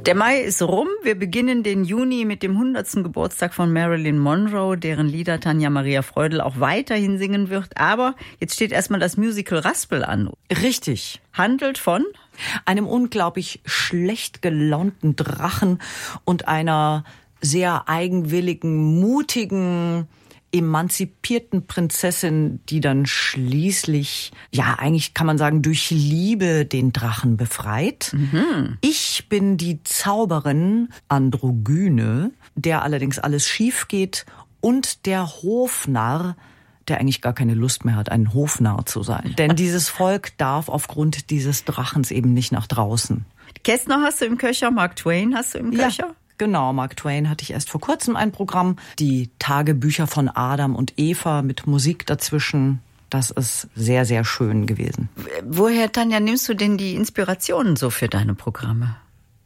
Der Mai ist rum. Wir beginnen den Juni mit dem 100. Geburtstag von Marilyn Monroe, deren Lieder Tanja Maria Freudl auch weiterhin singen wird. Aber jetzt steht erstmal das Musical Raspel an. Richtig. Handelt von einem unglaublich schlecht gelaunten Drachen und einer sehr eigenwilligen, mutigen, emanzipierten Prinzessin, die dann schließlich, ja, eigentlich kann man sagen, durch Liebe den Drachen befreit. Mhm. Ich bin die Zauberin Androgyne, der allerdings alles schief geht, und der Hofnarr, der eigentlich gar keine Lust mehr hat, ein Hofnarr zu sein. Denn dieses Volk darf aufgrund dieses Drachens eben nicht nach draußen. Kästner hast du im Köcher, Mark Twain hast du im Köcher? Ja. Genau, Mark Twain hatte ich erst vor kurzem ein Programm. Die Tagebücher von Adam und Eva mit Musik dazwischen. Das ist sehr, sehr schön gewesen. Woher, Tanja, nimmst du denn die Inspirationen so für deine Programme?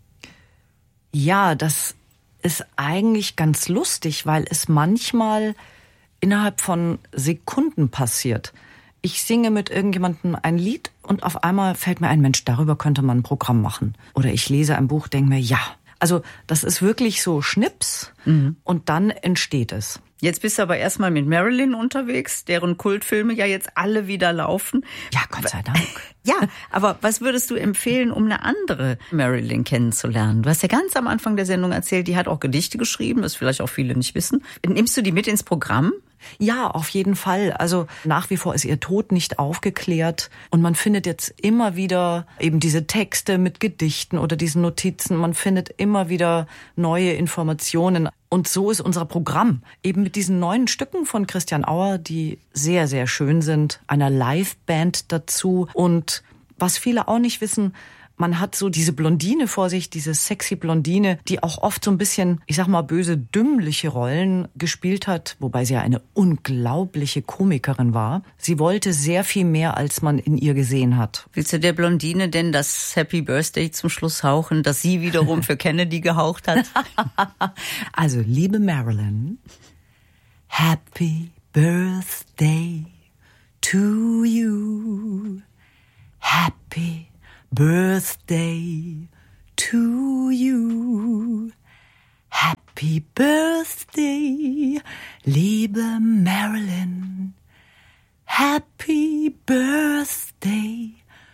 Ja, das ist eigentlich ganz lustig, weil es manchmal innerhalb von Sekunden passiert. Ich singe mit irgendjemandem ein Lied und auf einmal fällt mir ein, Mensch, darüber könnte man ein Programm machen. Oder ich lese ein Buch, denke mir, ja. Also das ist wirklich so Schnips und dann entsteht es. Jetzt bist du aber erstmal mit Marilyn unterwegs, deren Kultfilme ja jetzt alle wieder laufen. Ja, Gott sei Dank. Ja, aber was würdest du empfehlen, um eine andere Marilyn kennenzulernen? Du hast ja ganz am Anfang der Sendung erzählt, die hat auch Gedichte geschrieben, das vielleicht auch viele nicht wissen. Nimmst du die mit ins Programm? Ja, auf jeden Fall. Also nach wie vor ist ihr Tod nicht aufgeklärt und man findet jetzt immer wieder eben diese Texte mit Gedichten oder diesen Notizen. Man findet immer wieder neue Informationen. Und so ist unser Programm eben mit diesen neuen Stücken von Christian Auer, die sehr, sehr schön sind, einer Liveband dazu. Und was viele auch nicht wissen, man hat so diese Blondine vor sich, diese sexy Blondine, die auch oft so ein bisschen, ich sag mal, böse, dümmliche Rollen gespielt hat, wobei sie ja eine unglaubliche Komikerin war. Sie wollte sehr viel mehr, als man in ihr gesehen hat. Willst du der Blondine denn das Happy Birthday zum Schluss hauchen, das sie wiederum für Kennedy gehaucht hat? Also, liebe Marilyn, Happy Birthday to you. Happy Birthday to you. Happy Birthday, liebe Marilyn. Happy Birthday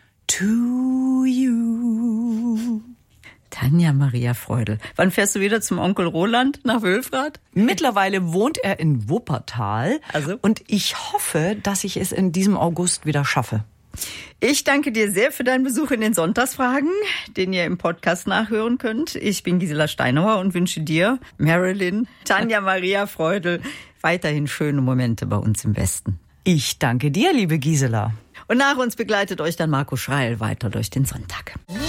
to you. Tanja Maria Freudl. Wann fährst du wieder zum Onkel Roland nach Wülfrath? Mittlerweile wohnt er in Wuppertal. Also? Und ich hoffe, dass ich es in diesem August wieder schaffe. Ich danke dir sehr für deinen Besuch in den Sonntagsfragen, den ihr im Podcast nachhören könnt. Ich bin Gisela Steinauer und wünsche dir, Marilyn, Tanja Maria Freudl, weiterhin schöne Momente bei uns im Westen. Ich danke dir, liebe Gisela. Und nach uns begleitet euch dann Marco Schreil weiter durch den Sonntag.